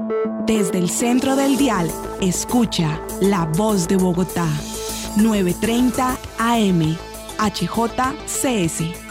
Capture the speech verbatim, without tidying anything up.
Desde el centro del dial, escucha La Voz de Bogotá, novecientos treinta A M, H J C S.